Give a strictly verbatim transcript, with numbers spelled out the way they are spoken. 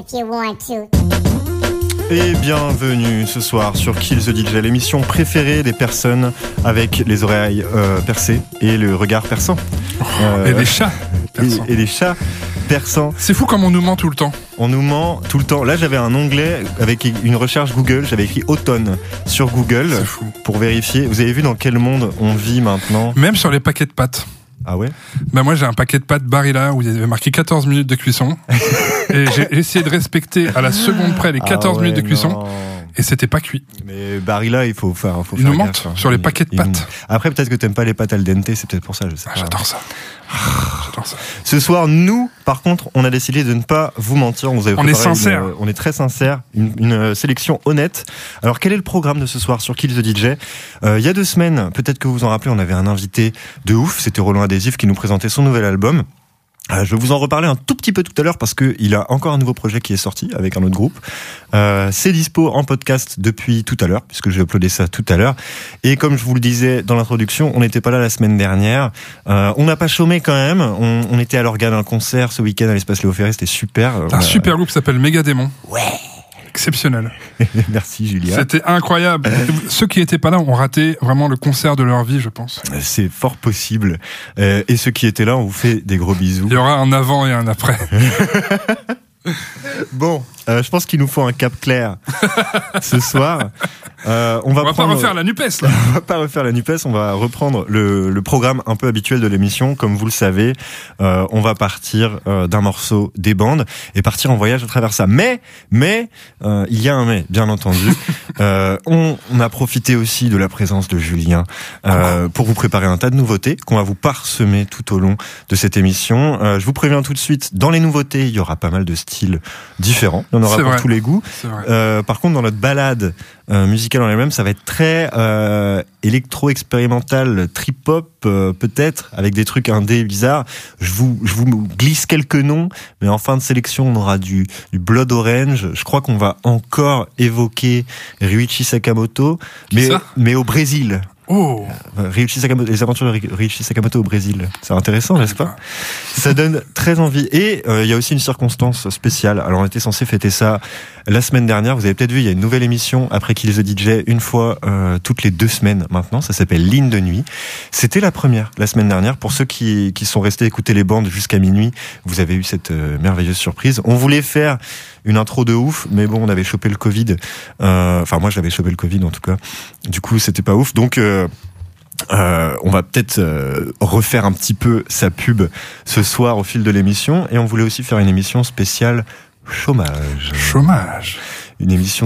if you want to. Et bienvenue ce soir sur Kill the D J, l'émission préférée des personnes avec les oreilles euh, percées et le regard perçant. Euh, et des chats persans. Et, et des chats persans. C'est fou comme on nous ment tout le temps. On nous ment tout le temps. Là, j'avais un onglet avec une recherche Google. J'avais écrit automne sur Google pour vérifier. Vous avez vu dans quel monde on vit maintenant ? Même sur les paquets de pâtes. Ah ouais ? Bah moi j'ai un paquet de pâtes Barilla où il y avait marqué quatorze minutes de cuisson et j'ai essayé de respecter à la seconde près les quatorze ah ouais, minutes de cuisson non. Et c'était pas cuit. Mais Barilla il faut faire, faut ils faire nous gaffe, mentent hein. sur les il, paquets de il, pâtes. Il... Après peut-être que t'aimes pas les pâtes al dente, c'est peut-être pour ça, je sais ah, pas. J'adore ça. J'adore ça. Ce soir, nous, par contre, on a décidé de ne pas vous mentir. On, vous avait on est sincère. Une, on est très sincère. Une, une sélection honnête. Alors, quel est le programme de ce soir sur Kill the D J ? euh, Il y a deux semaines, peut-être que vous vous en rappelez, on avait un invité de ouf. C'était Roland Adhésif qui nous présentait son nouvel album. Euh, je vais vous en reparler un tout petit peu tout à l'heure parce que il a encore un nouveau projet qui est sorti avec un autre groupe. Euh, c'est dispo en podcast depuis tout à l'heure puisque j'ai uploadé ça tout à l'heure. Et comme je vous le disais dans l'introduction, on n'était pas là la semaine dernière. Euh, on n'a pas chômé quand même. On, on était à l'organe d'un concert ce week-end à l'espace Léo Ferré, c'était super. Un a... super groupe qui s'appelle Megadémon. Ouais. Exceptionnel. Merci Julia. C'était incroyable. Ceux qui étaient pas là ont raté vraiment le concert de leur vie, je pense. C'est fort possible. Euh, et ceux qui étaient là, on vous fait des gros bisous. Il y aura un avant et un après. Bon, euh, je pense qu'il nous faut un cap clair ce soir. Euh, on va, on va prendre... pas refaire la NUPES là. On va pas refaire la NUPES, on va reprendre le, le programme un peu habituel de l'émission. Comme vous le savez, euh, on va partir euh, d'un morceau des bandes et partir en voyage à travers ça. Mais, mais, euh, il y a un mais, bien entendu. euh, on, on a profité aussi de la présence de Julien euh, pour vous préparer un tas de nouveautés qu'on va vous parsemer tout au long de cette émission. Euh, je vous préviens tout de suite, dans les nouveautés, il y aura pas mal de styles différents. Il y en aura C'est pour vrai. tous les goûts. Euh, par contre, dans notre balade euh, musicale en elle-même, ça va être très euh, électro-expérimental, trip-hop euh, peut-être, avec des trucs indés bizarres. Je vous, je vous glisse quelques noms, mais en fin de sélection, on aura du, du Blood Orange. Je crois qu'on va encore évoquer Ryuichi Sakamoto, mais, mais au Brésil. Oh. Ryuichi Sakamoto, les aventures de Ryuichi Sakamoto au Brésil. C'est intéressant, n'est-ce pas ? Ça donne très envie. Et euh, il y a aussi une circonstance spéciale. Alors on était censé fêter ça la semaine dernière. Vous avez peut-être vu, il y a une nouvelle émission après Kill the D J, une fois euh, toutes les deux semaines maintenant. Ça s'appelle Ligne de nuit. C'était la première la semaine dernière. Pour ceux qui, qui sont restés écouter les bandes jusqu'à minuit, vous avez eu cette euh, merveilleuse surprise. On voulait faire une intro de ouf, mais bon, on avait chopé le Covid. Euh, enfin, moi, j'avais chopé le Covid en tout cas. Du coup, c'était pas ouf. Donc, euh, euh, on va peut-être euh, refaire un petit peu sa pub ce soir au fil de l'émission. Et on voulait aussi faire une émission spéciale chômage. Chômage. Une émission